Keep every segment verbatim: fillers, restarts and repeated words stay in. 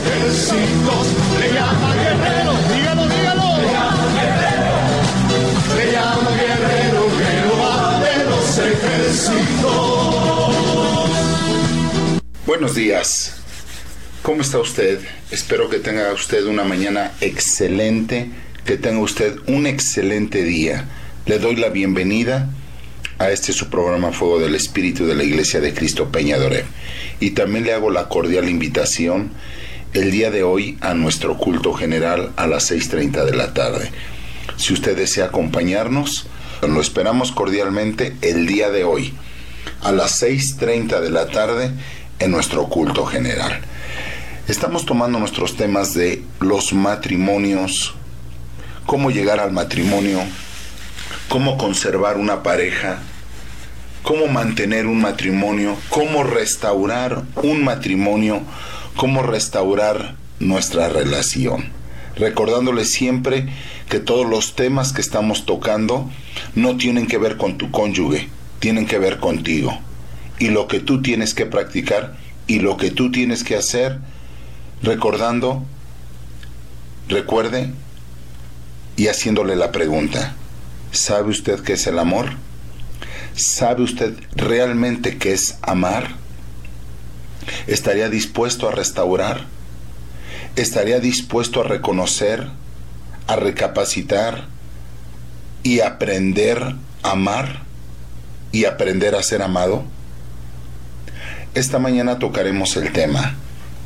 ejércitos. Le llama guerrero, dígalo, dígalo. Le llama guerrero, le llama guerrero, Jehová de los ejércitos. Buenos días. ¿Cómo está usted? Espero que tenga usted una mañana excelente, que tenga usted un excelente día. Le doy la bienvenida a este su programa Fuego del Espíritu de la Iglesia de Cristo Peña de Oreb. Y también le hago la cordial invitación el día de hoy a nuestro culto general a las seis treinta de la tarde. Si usted desea acompañarnos, lo esperamos cordialmente el día de hoy a las seis treinta de la tarde en nuestro culto general. Estamos tomando nuestros temas de los matrimonios, cómo llegar al matrimonio, cómo conservar una pareja, cómo mantener un matrimonio, cómo restaurar un matrimonio, cómo restaurar nuestra relación. Recordándole siempre que todos los temas que estamos tocando no tienen que ver con tu cónyuge, tienen que ver contigo. Y lo que tú tienes que practicar y lo que tú tienes que hacer, recordando, recuerde y haciéndole la pregunta: ¿sabe usted qué es el amor? ¿Sabe usted realmente qué es amar? ¿Estaría dispuesto a restaurar? ¿Estaría dispuesto a reconocer, a recapacitar y aprender a amar y aprender a ser amado? Esta mañana tocaremos el tema: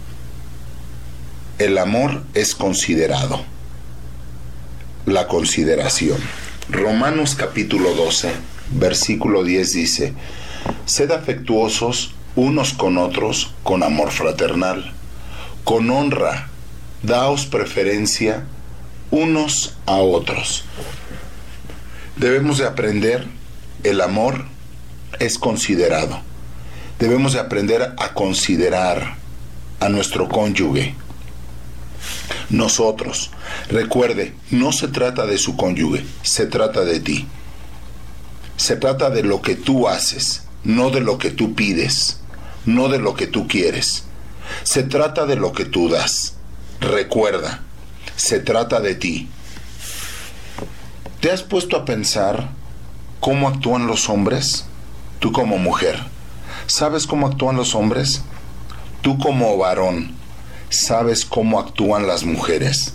el amor es considerado. La consideración. Romanos capítulo doce, versículo diez dice: sed afectuosos unos con otros con amor fraternal, con honra, daos preferencia unos a otros. Debemos de aprender, el amor es considerado. Debemos de aprender a considerar a nuestro cónyuge. Nosotros, recuerde, no se trata de su cónyuge, se trata de ti. Se trata de lo que tú haces, no de lo que tú pides, no de lo que tú quieres. Se trata de lo que tú das. Recuerda, se trata de ti. ¿Te has puesto a pensar cómo actúan los hombres? Tú como mujer, ¿sabes cómo actúan los hombres? Tú como varón, ¿sabes cómo actúan las mujeres?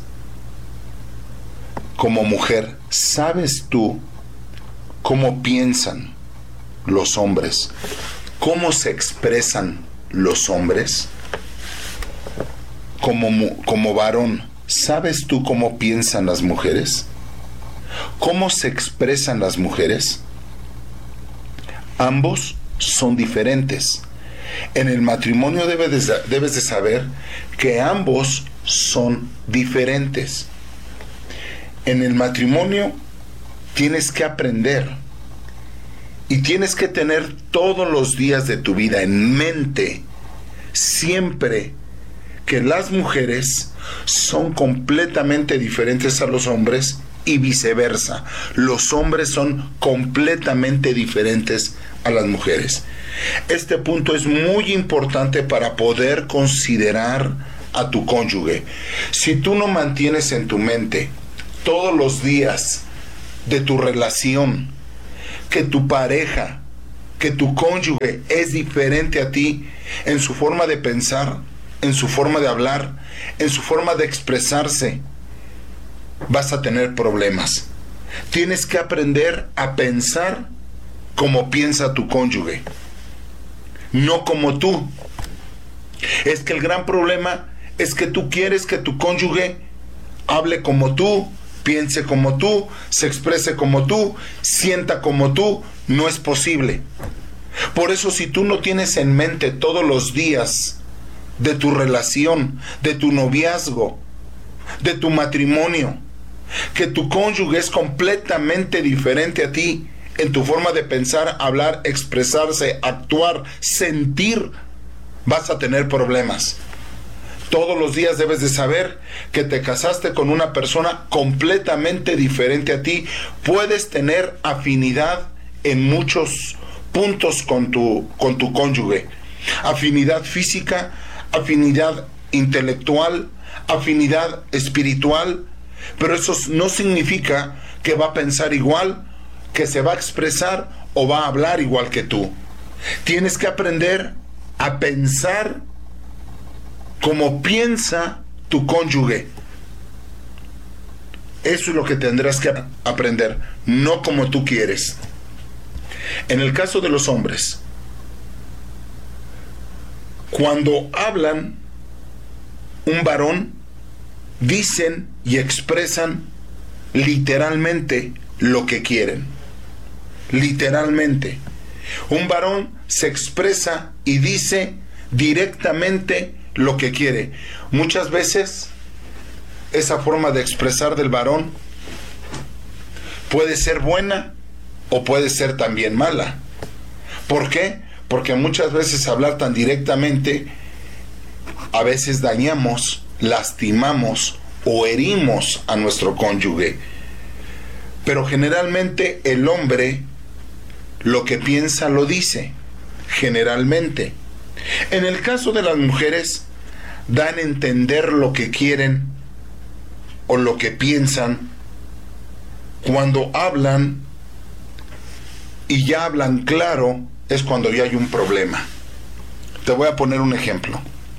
Como mujer, ¿sabes tú cómo piensan los hombres? ¿Cómo se expresan los hombres? Como, como varón, ¿sabes tú cómo piensan las mujeres? ¿Cómo se expresan las mujeres? Ambos son diferentes. En el matrimonio debes de, debes de saber que ambos son diferentes. En el matrimonio tienes que aprender y tienes que tener todos los días de tu vida en mente siempre que las mujeres son completamente diferentes a los hombres y viceversa. Los hombres son completamente diferentes a las mujeres. Este punto es muy importante para poder considerar a tu cónyuge. Si tú no mantienes en tu mente todos los días de tu relación que tu pareja, que tu cónyuge es diferente a ti en su forma de pensar, en su forma de hablar, en su forma de expresarse, vas a tener problemas. Tienes que aprender a pensar como piensa tu cónyuge, no como tú. Es que el gran problema es que tú quieres que tu cónyuge hable como tú, piense como tú, se exprese como tú, sienta como tú. No es posible. Por eso, si tú no tienes en mente todos los días de tu relación, de tu noviazgo, de tu matrimonio, que tu cónyuge es completamente diferente a ti en tu forma de pensar, hablar, expresarse, actuar, sentir, vas a tener problemas. Todos los días debes de saber que te casaste con una persona completamente diferente a ti. Puedes tener afinidad en muchos puntos con tu, con tu cónyuge. Afinidad física, afinidad intelectual, afinidad espiritual, pero eso no significa que va a pensar igual, que se va a expresar o va a hablar igual que tú. Tienes que aprender a pensar como piensa tu cónyuge. Eso es lo que tendrás que aprender, no como tú quieres. En el caso de los hombres, cuando hablan, un varón, dicen y expresan literalmente lo que quieren. Literalmente. Un varón se expresa y dice directamente lo que quiere. Muchas veces esa forma de expresar del varón puede ser buena o puede ser también mala. ¿Por qué? Porque muchas veces hablar tan directamente, a veces dañamos, lastimamos o herimos a nuestro cónyuge. Pero generalmente el hombre lo que piensa lo dice, generalmente. En el caso de las mujeres, dan a entender lo que quieren o lo que piensan cuando hablan, y ya hablan claro, es cuando ya hay un problema. Te voy a poner un ejemplo.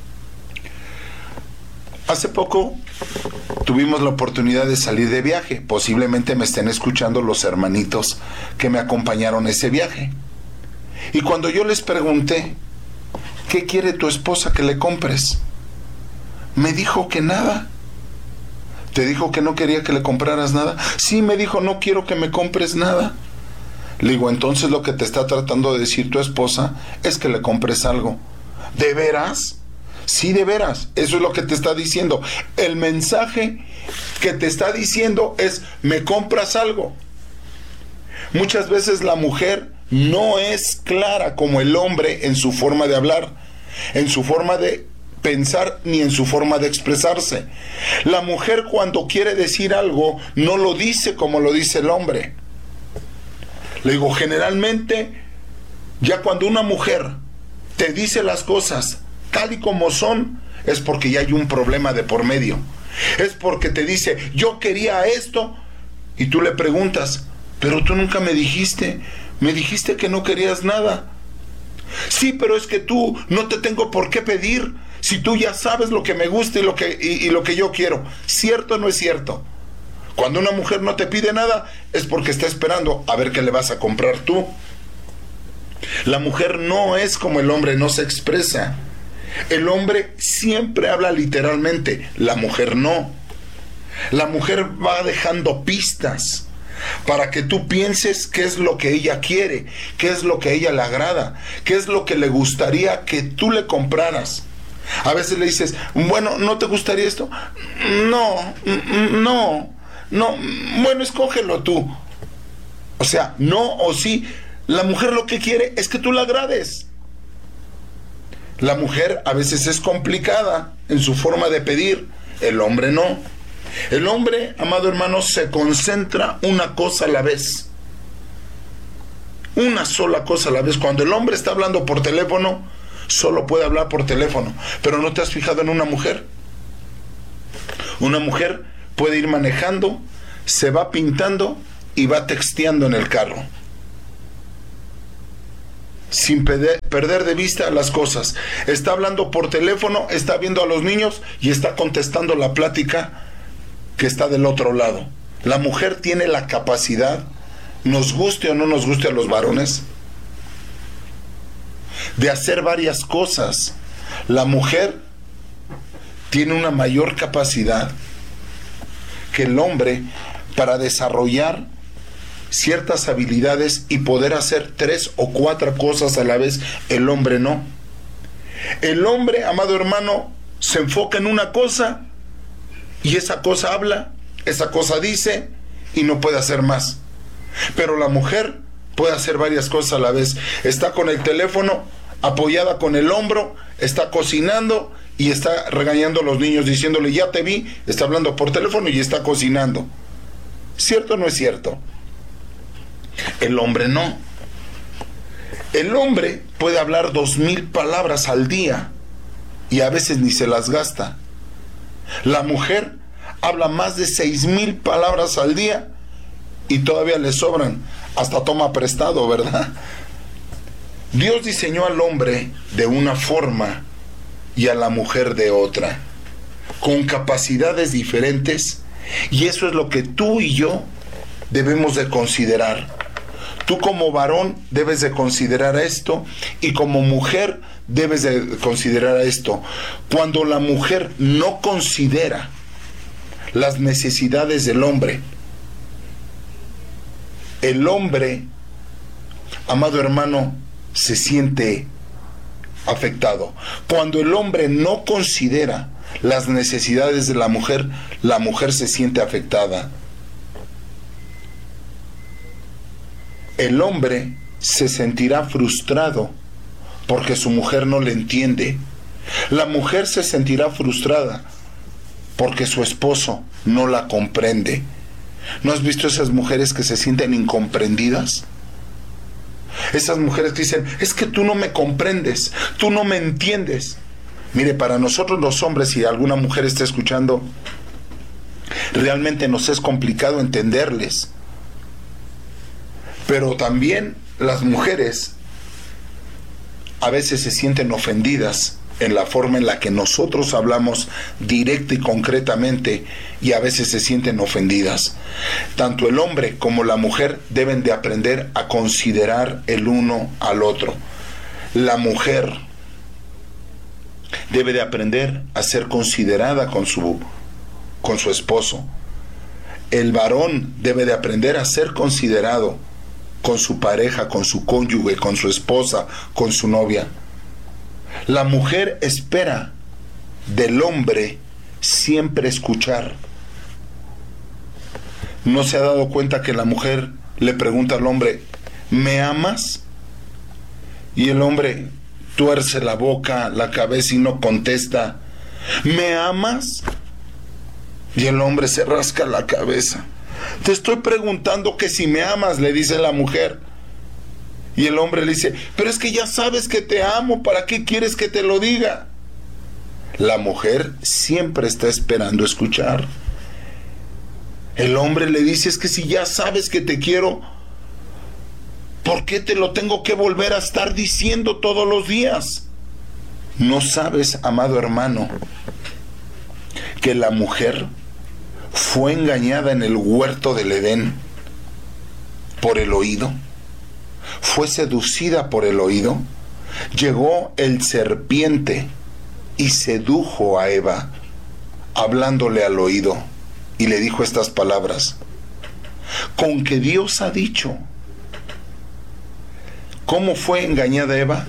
Hace poco tuvimos la oportunidad de salir de viaje. Posiblemente me estén escuchando los hermanitos que me acompañaron ese viaje. Y cuando yo les pregunté, ¿qué quiere tu esposa que le compres?, me dijo que nada. ¿Te dijo que no quería que le compraras nada? Sí, me dijo, no quiero que me compres nada. Le digo, entonces lo que te está tratando de decir tu esposa es que le compres algo. ¿De veras? Sí, de veras, eso es lo que te está diciendo. El mensaje que te está diciendo es, me compras algo. Muchas veces la mujer no es clara como el hombre en su forma de hablar, en su forma de pensar, ni en su forma de expresarse. La mujer, cuando quiere decir algo, no lo dice como lo dice el hombre. Le digo, generalmente, ya cuando una mujer te dice las cosas tal y como son, es porque ya hay un problema de por medio. Es porque te dice, yo quería esto, y tú le preguntas, pero tú nunca me dijiste, me dijiste que no querías nada. Sí, pero es que tú no te tengo por qué pedir, si tú ya sabes lo que me gusta y lo que, y, y lo que yo quiero. ¿Cierto o no es cierto? Cuando una mujer no te pide nada, es porque está esperando a ver qué le vas a comprar tú. La mujer no es como el hombre, no se expresa. El hombre siempre habla literalmente, la mujer no. La mujer va dejando pistas para que tú pienses qué es lo que ella quiere, qué es lo que a ella le agrada, qué es lo que le gustaría que tú le compraras. A veces le dices, bueno, ¿no te gustaría esto? No, no, no, bueno, escógelo tú. O sea, no o sí. La mujer lo que quiere es que tú la agrades. La mujer a veces es complicada en su forma de pedir, el hombre no. El hombre, amado hermano, se concentra una cosa a la vez. Una sola cosa a la vez. Cuando el hombre está hablando por teléfono, solo puede hablar por teléfono. Pero ¿no te has fijado en una mujer? Una mujer puede ir manejando, se va pintando y va texteando en el carro, sin perder de vista las cosas. Está hablando por teléfono, está viendo a los niños y está contestando la plática que está del otro lado. La mujer tiene la capacidad, nos guste o no nos guste a los varones, de hacer varias cosas. La mujer tiene una mayor capacidad que el hombre para desarrollar ciertas habilidades y poder hacer tres o cuatro cosas a la vez. El hombre no. El hombre, amado hermano, se enfoca en una cosa y esa cosa habla, esa cosa dice y no puede hacer más. Pero la mujer puede hacer varias cosas a la vez. Está con el teléfono apoyada con el hombro, está cocinando y está regañando a los niños diciéndole, ya te vi, está hablando por teléfono y está cocinando. ¿Cierto o no es cierto? El hombre no. El hombre puede hablar dos mil palabras al día y a veces ni se las gasta. La mujer habla más de seis mil palabras al día y todavía le sobran, hasta toma prestado, ¿verdad? Dios diseñó al hombre de una forma y a la mujer de otra, con capacidades diferentes, y eso es lo que tú y yo debemos de considerar. Tú como varón debes de considerar esto, y como mujer debes de considerar esto. Cuando la mujer no considera las necesidades del hombre, el hombre, amado hermano, se siente afectado. Cuando el hombre no considera las necesidades de la mujer, la mujer se siente afectada. El hombre se sentirá frustrado porque su mujer no le entiende. La mujer se sentirá frustrada porque su esposo no la comprende. ¿No has visto esas mujeres que se sienten incomprendidas? Esas mujeres que dicen, es que tú no me comprendes, tú no me entiendes. Mire, para nosotros los hombres, si alguna mujer está escuchando, realmente nos es complicado entenderles. Pero también las mujeres a veces se sienten ofendidas en la forma en la que nosotros hablamos directa y concretamente, y a veces se sienten ofendidas. Tanto el hombre como la mujer deben de aprender a considerar el uno al otro. La mujer debe de aprender a ser considerada con su, con su esposo. El varón debe de aprender a ser considerado con su pareja, con su cónyuge, con su esposa, con su novia. La mujer espera del hombre siempre escuchar. ¿No se ha dado cuenta que la mujer le pregunta al hombre, ¿me amas? Y el hombre tuerce la boca, la cabeza y no contesta, ¿me amas? Y el hombre se rasca la cabeza. Te estoy preguntando que si me amas, le dice la mujer. Y el hombre le dice, pero es que ya sabes que te amo, ¿para qué quieres que te lo diga? La mujer siempre está esperando escuchar. El hombre le dice, es que si ya sabes que te quiero, ¿por qué te lo tengo que volver a estar diciendo todos los días? ¿No sabes, amado hermano, que la mujer fue engañada en el huerto del Edén por el oído? Fue seducida por el oído. Llegó el serpiente y sedujo a Eva, hablándole al oído, y le dijo estas palabras: con que Dios ha dicho. ¿Cómo fue engañada Eva?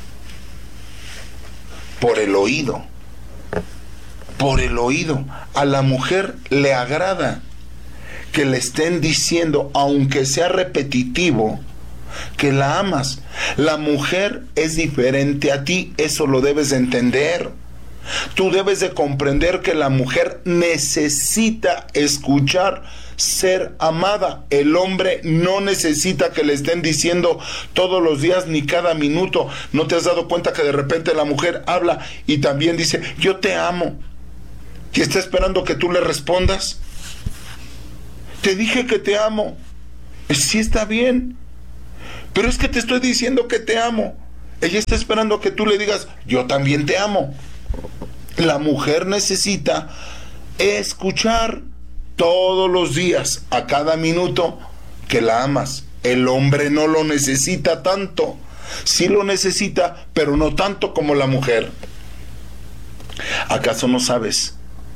Por el oído. Por el oído. A la mujer le agrada que le estén diciendo, aunque sea repetitivo, que la amas. La mujer es diferente a ti, eso lo debes de entender. Tú debes de comprender que la mujer necesita escuchar ser amada. El hombre no necesita que le estén diciendo todos los días ni cada minuto. ¿No te has dado cuenta que de repente la mujer habla y también dice, yo te amo? ¿Y está esperando que tú le respondas? Te dije que te amo. Sí, está bien, pero es que te estoy diciendo que te amo. Ella está esperando que tú le digas, yo también te amo. La mujer necesita escuchar todos los días, a cada minuto, que la amas. El hombre no lo necesita tanto. Sí lo necesita, pero no tanto como la mujer. ¿Acaso no sabes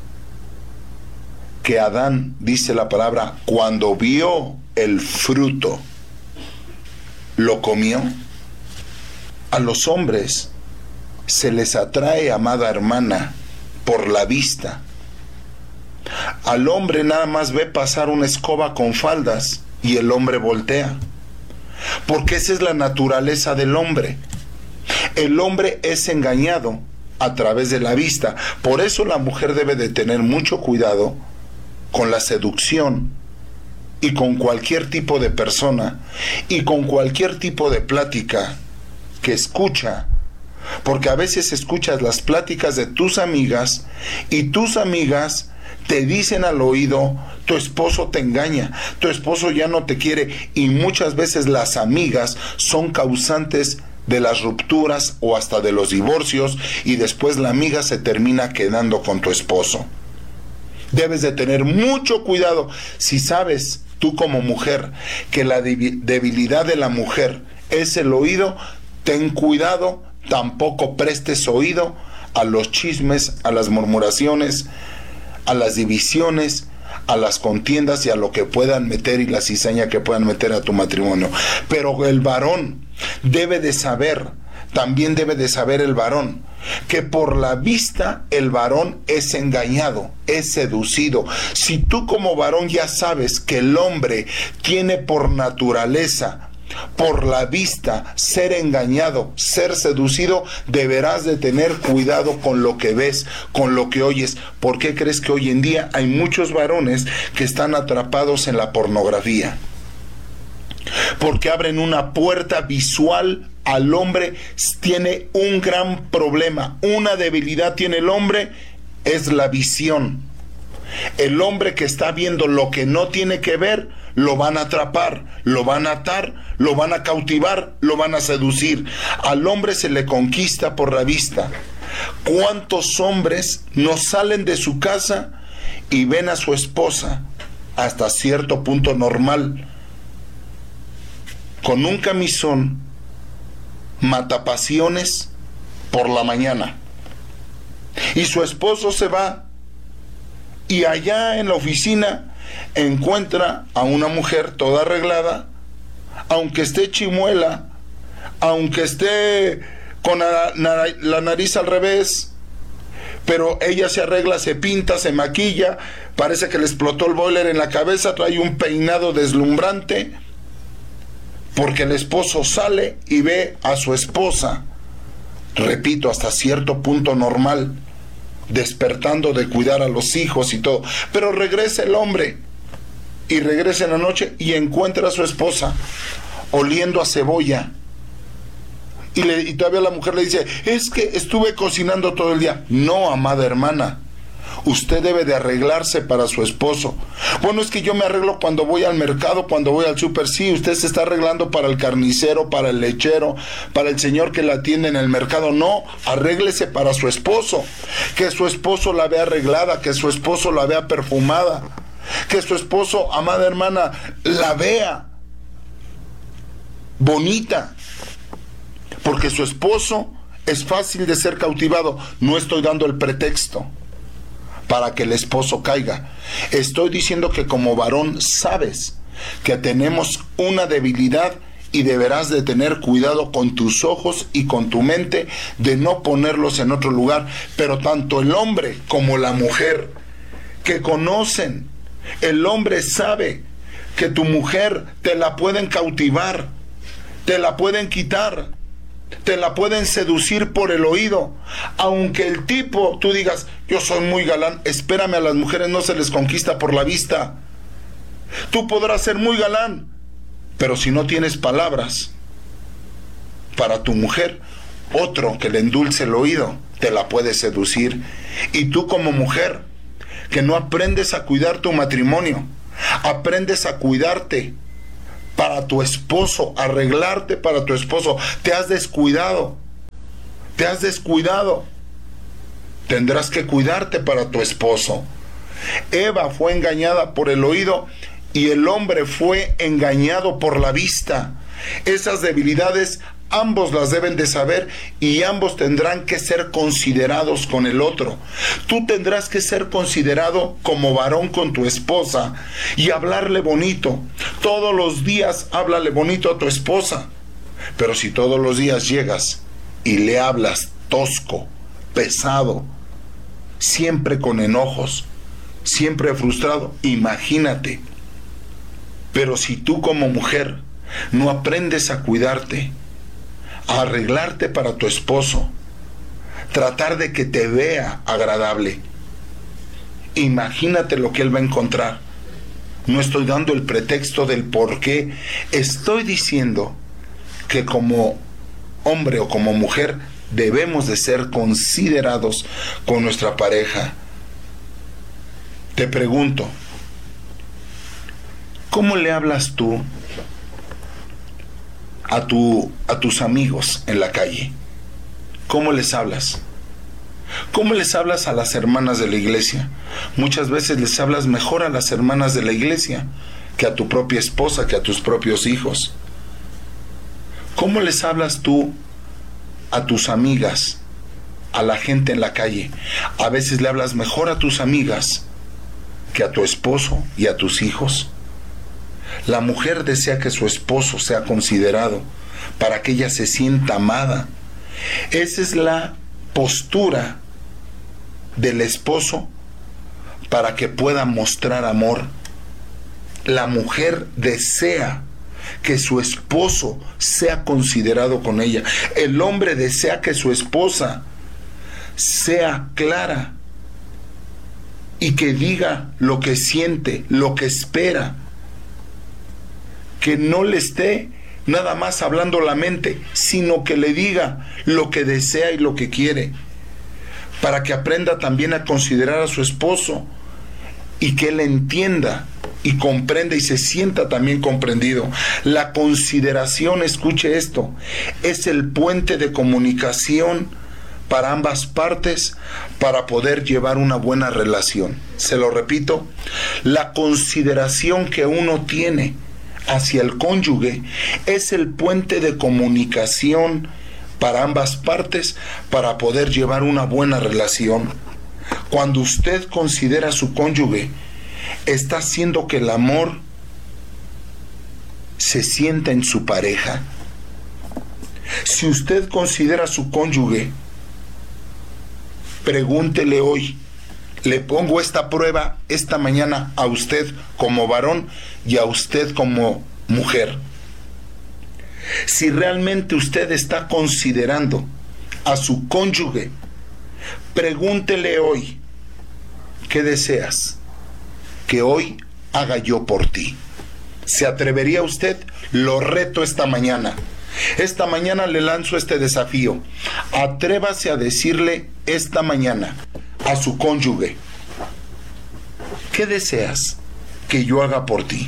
que Adán, dice la palabra, cuando vio el fruto, lo comió? A los hombres se les atrae, amada hermana, por la vista. Al hombre nada más ve pasar una escoba con faldas y el hombre voltea, porque esa es la naturaleza del hombre. El hombre es engañado a través de la vista. Por eso la mujer debe de tener mucho cuidado con la seducción y con cualquier tipo de persona y con cualquier tipo de plática que escucha, Porque a veces escuchas las pláticas de tus amigas y tus amigas te dicen al oído, tu esposo te engaña, tu esposo ya no te quiere, y muchas veces las amigas son causantes de las rupturas o hasta de los divorcios, y después la amiga se termina quedando con tu esposo. Debes de tener mucho cuidado. Si sabes tú como mujer que la debilidad de la mujer es el oído, ten cuidado, tampoco prestes oído a los chismes, a las murmuraciones, a las divisiones, a las contiendas y a lo que puedan meter y la cizaña que puedan meter a tu matrimonio. Pero el varón debe de saber, también debe de saber el varón, que por la vista el varón es engañado, es seducido. Si tú como varón ya sabes que el hombre tiene por naturaleza, por la vista, ser engañado, ser seducido, deberás de tener cuidado con lo que ves, con lo que oyes. ¿Por qué crees que hoy en día hay muchos varones que están atrapados en la pornografía? Porque abren una puerta visual al hombre. Tiene un gran problema, una debilidad tiene el hombre, es la visión. El hombre que está viendo lo que no tiene que ver, lo van a atrapar, lo van a atar, lo van a cautivar, lo van a seducir. Al hombre se le conquista por la vista. ¿Cuántos hombres no salen de su casa y ven a su esposa hasta cierto punto normal, con un camisón matapasiones por la mañana, y su esposo se va y allá en la oficina encuentra a una mujer toda arreglada, aunque esté chimuela, aunque esté con la, la nariz al revés, pero ella se arregla, se pinta, se maquilla, parece que le explotó el boiler en la cabeza, trae un peinado deslumbrante, porque el esposo sale y ve a su esposa, repito, hasta cierto punto normal, despertando de cuidar a los hijos y todo. Pero regresa el hombre y regresa en la noche y encuentra a su esposa oliendo a cebolla, y, le, y todavía la mujer le dice, es que estuve cocinando todo el día. No, amada hermana, usted debe de arreglarse para su esposo. Bueno, es que yo me arreglo cuando voy al mercado, cuando voy al súper. Sí, usted se está arreglando para el carnicero, para el lechero, para el señor que la atiende en el mercado. No, arréglese para su esposo. Que su esposo la vea arreglada, que su esposo la vea perfumada, que su esposo, amada hermana, la vea bonita. Porque su esposo es fácil de ser cautivado. No estoy dando el pretexto para que el esposo caiga. Estoy diciendo que como varón sabes que tenemos una debilidad y deberás de tener cuidado con tus ojos y con tu mente de no ponerlos en otro lugar. Pero tanto el hombre como la mujer que conocen, el hombre sabe que tu mujer te la pueden cautivar, te la pueden quitar, te la pueden seducir por el oído. Aunque el tipo, tú digas, yo soy muy galán, espérame, a las mujeres no se les conquista por la vista. Tú podrás ser muy galán, pero si no tienes palabras para tu mujer, otro que le endulce el oído te la puede seducir. Y tú como mujer, que no aprendes a cuidar tu matrimonio, aprendes a cuidarte para tu esposo, arreglarte para tu esposo, te has descuidado, te has descuidado, tendrás que cuidarte para tu esposo. Eva fue engañada por el oído y el hombre fue engañado por la vista. Esas debilidades ambos las deben de saber y ambos tendrán que ser considerados con el otro. Tú tendrás que ser considerado como varón con tu esposa y hablarle bonito. Todos los días háblale bonito a tu esposa. Pero si todos los días llegas y le hablas tosco, pesado, siempre con enojos, siempre frustrado, imagínate. Pero si tú como mujer no aprendes a cuidarte, a arreglarte para tu esposo, tratar de que te vea agradable, imagínate lo que él va a encontrar. No estoy dando el pretexto del por qué, estoy diciendo que como hombre o como mujer debemos de ser considerados con nuestra pareja. Te pregunto, ¿cómo le hablas tú a, tu, a tus amigos en la calle? ¿Cómo les hablas? ¿Cómo les hablas a las hermanas de la iglesia? Muchas veces les hablas mejor a las hermanas de la iglesia que a tu propia esposa, que a tus propios hijos. ¿Cómo les hablas tú a tus amigas, a la gente en la calle? A veces le hablas mejor a tus amigas que a tu esposo y a tus hijos. La mujer desea que su esposo sea considerado para que ella se sienta amada. Esa es la postura del esposo para que pueda mostrar amor. La mujer desea que su esposo sea considerado con ella. El hombre desea que su esposa sea clara y que diga lo que siente, lo que espera. Que no le esté nada más hablando la mente, sino que le diga lo que desea y lo que quiere, para que aprenda también a considerar a su esposo y que él entienda y comprenda y se sienta también comprendido. La consideración, escuche esto, es el puente de comunicación para ambas partes para poder llevar una buena relación. Se lo repito, la consideración que uno tiene hacia el cónyuge es el puente de comunicación para ambas partes para poder llevar una buena relación. Cuando usted considera a su cónyuge, está haciendo que el amor se sienta en su pareja. Si usted considera a su cónyuge, pregúntele hoy. Le pongo esta prueba esta mañana a usted como varón y a usted como mujer. Si realmente usted está considerando a su cónyuge, pregúntele hoy, ¿qué deseas que hoy haga yo por ti? ¿Se atrevería usted? Lo reto esta mañana. Esta mañana le lanzo este desafío. Atrévase a decirle esta mañana a su cónyuge, ¿qué deseas que yo haga por ti?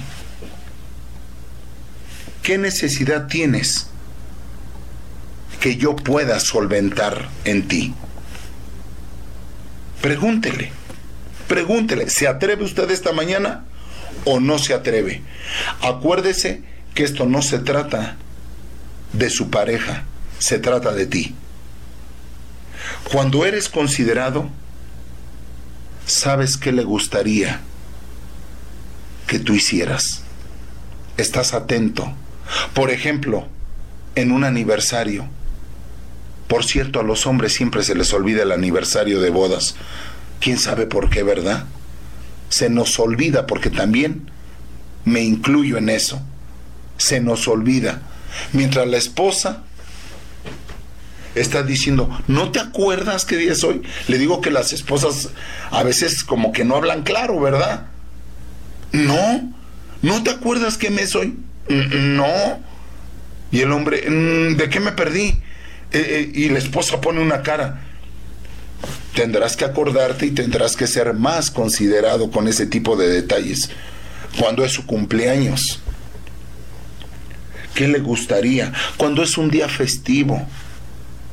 ¿Qué necesidad tienes que yo pueda solventar en ti? Pregúntele, pregúntele, ¿se atreve usted esta mañana o no se atreve? Acuérdese que esto no se trata de su pareja, se trata de ti. Cuando eres considerado, ¿sabes qué le gustaría que tú hicieras? Estás atento. Por ejemplo, en un aniversario. Por cierto, a los hombres siempre se les olvida el aniversario de bodas. ¿Quién sabe por qué, verdad? Se nos olvida, porque también me incluyo en eso. Se nos olvida. Mientras la esposa está diciendo, ¿no te acuerdas qué día es hoy? Le digo que las esposas a veces como que no hablan claro, ¿verdad? No, ¿no te acuerdas qué mes es hoy? No. Y el hombre, ¿de qué me perdí? Eh, eh, y la esposa pone una cara. Tendrás que acordarte y tendrás que ser más considerado con ese tipo de detalles. Cuando es su cumpleaños, ¿qué le gustaría? Cuando es un día festivo,